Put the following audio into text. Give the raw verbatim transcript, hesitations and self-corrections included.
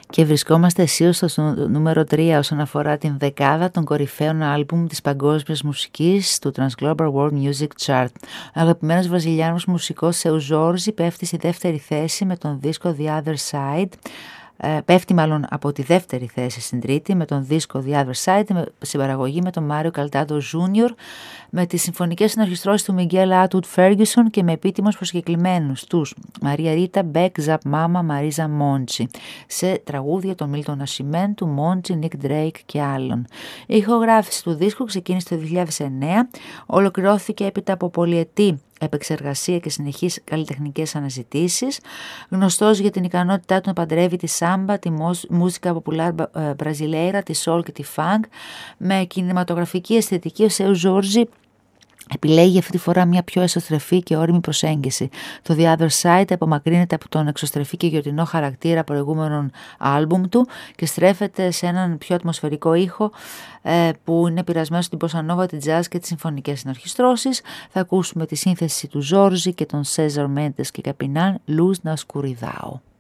Και βρισκόμαστε αισίως στο νούμερο τρία όσον αφορά την δεκάδα των κορυφαίων άλμπουμ της παγκόσμιας μουσικής του Transglobal World Music Chart. Ο αγαπημένος βραζιλιάνος μουσικός Seu Jorge πέφτει στη δεύτερη θέση με τον δίσκο The Other Side. Πέφτει μάλλον από τη δεύτερη θέση στην τρίτη με τον δίσκο The Other Side, με συμπαραγωγή με τον Μάριο Καλτάντο Junior, με τις συμφωνικές συνορχιστρώσεις του Miguel Atwood Ferguson και με επίτιμους προσκεκλημένους τους Μαρία Ρίτα, Μπέκ, Ζαπ Μάμα, Μαρίζα Μόντσι, σε τραγούδια των Μίλτον Νασιμέντου, Μόντσι, Νίκ Ντρέικ και άλλων. Η ηχογράφηση του δίσκου ξεκίνησε το δύο χιλιάδες εννέα, ολοκληρώθηκε έπειτα από πολυετή επεξεργασία και συνεχείς καλλιτεχνικές αναζητήσεις. Γνωστός για την ικανότητά του να παντρεύει τη σάμπα, τη μουσικά ποπουλάρ μπραζιλέιρα, τη soul και τη funk με κινηματογραφική αισθητική, ο Seu Jorge επιλέγει αυτή τη φορά μια πιο εσωστρεφή και όριμη προσέγγιση. Το The Other Side απομακρύνεται από τον εξωστρεφή και γιορτινό χαρακτήρα προηγούμενων άλμπουμ του και στρέφεται σε έναν πιο ατμοσφαιρικό ήχο ε, που είναι πειρασμένος στην bossa nova, την jazz και τις συμφωνικές συνορχιστρώσεις. Θα ακούσουμε τη σύνθεση του Ζόρζι και των César Mendes και Capinán, Luz na Escuridão.